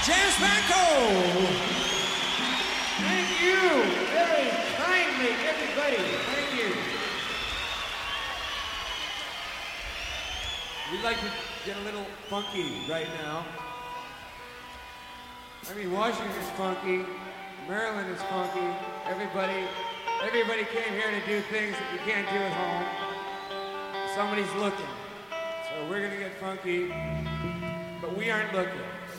James Franco. Thank you very kindly, everybody. Thank you. We'd like to get a little funky right now. I mean, Washington is funky. Maryland is funky. Everybody came here to do things that you can't do at home. Somebody's looking. So we're gonna get funky, but we aren't looking.